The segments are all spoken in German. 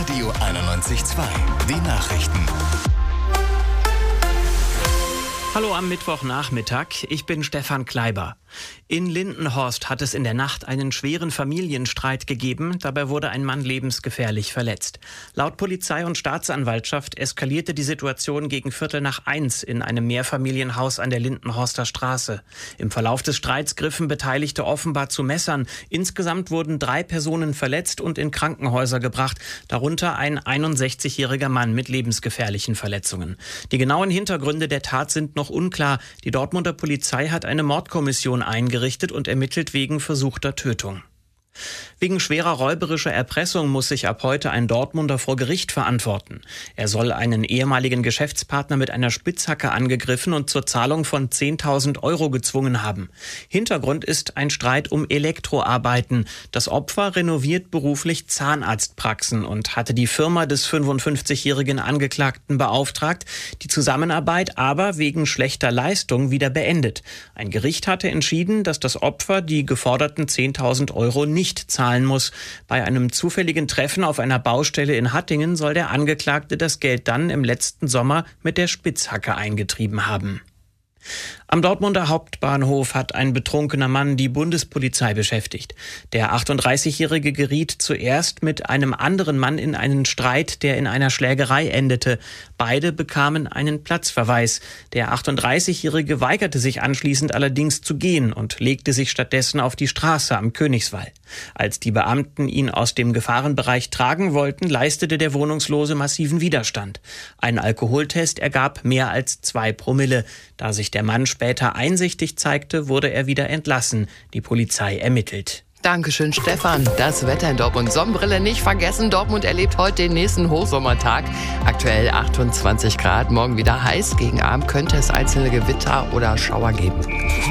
Radio 91.2. Die Nachrichten. Hallo am Mittwochnachmittag, ich bin Stefan Kleiber. In Lindenhorst hat es in der Nacht einen schweren Familienstreit gegeben. Dabei wurde ein Mann lebensgefährlich verletzt. Laut Polizei und Staatsanwaltschaft eskalierte die Situation gegen 1:15 in einem Mehrfamilienhaus an der Lindenhorster Straße. Im Verlauf des Streits griffen Beteiligte offenbar zu Messern. Insgesamt wurden 3 Personen verletzt und in Krankenhäuser gebracht, darunter ein 61-jähriger Mann mit lebensgefährlichen Verletzungen. Die genauen Hintergründe der Tat sind noch unklar. Die Dortmunder Polizei hat eine Mordkommission eingerichtet und ermittelt wegen versuchter Tötung. Wegen schwerer räuberischer Erpressung muss sich ab heute ein Dortmunder vor Gericht verantworten. Er soll einen ehemaligen Geschäftspartner mit einer Spitzhacke angegriffen und zur Zahlung von 10.000 € gezwungen haben. Hintergrund ist ein Streit um Elektroarbeiten. Das Opfer renoviert beruflich Zahnarztpraxen und hatte die Firma des 55-jährigen Angeklagten beauftragt, die Zusammenarbeit aber wegen schlechter Leistung wieder beendet. Ein Gericht hatte entschieden, dass das Opfer die geforderten 10.000 € nicht zahlen muss. Bei einem zufälligen Treffen auf einer Baustelle in Hattingen soll der Angeklagte das Geld dann im letzten Sommer mit der Spitzhacke eingetrieben haben. Am Dortmunder Hauptbahnhof hat ein betrunkener Mann die Bundespolizei beschäftigt. Der 38-Jährige geriet zuerst mit einem anderen Mann in einen Streit, der in einer Schlägerei endete. Beide bekamen einen Platzverweis. Der 38-Jährige weigerte sich anschließend allerdings zu gehen und legte sich stattdessen auf die Straße am Königswall. Als die Beamten ihn aus dem Gefahrenbereich tragen wollten, leistete der Wohnungslose massiven Widerstand. Ein Alkoholtest ergab mehr als 2 Promille. Da sich der Mann später einsichtig zeigte, wurde er wieder entlassen. Die Polizei ermittelt. Dankeschön, Stefan. Das Wetter in Dortmund. Sonnenbrille nicht vergessen. Dortmund erlebt heute den nächsten Hochsommertag. Aktuell 28 Grad. Morgen wieder heiß. Gegen Abend könnte es einzelne Gewitter oder Schauer geben.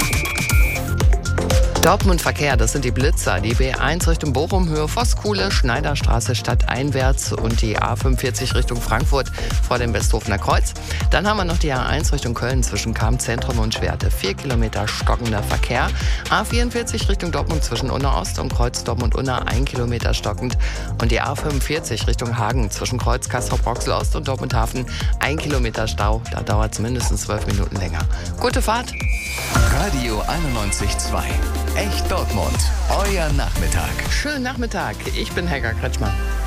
Dortmund Verkehr, das sind die Blitzer. Die B1 Richtung Bochum, Höhe Voskuhle, Schneiderstraße stadteinwärts und die A45 Richtung Frankfurt vor dem Westhofener Kreuz. Dann haben wir noch die A1 Richtung Köln zwischen Cham-Zentrum und Schwerte. 4 Kilometer stockender Verkehr. A44 Richtung Dortmund zwischen Unna-Ost und Kreuz Dortmund-Unna 1 Kilometer stockend. Und die A45 Richtung Hagen zwischen Kreuz Castrop-Rauxel-Ost und Dortmund-Hafen 1 Kilometer Stau. Da dauert es mindestens 12 Minuten länger. Gute Fahrt! Radio 91.2. Echt Dortmund. Euer Nachmittag. Schönen Nachmittag. Ich bin Helga Kretschmer.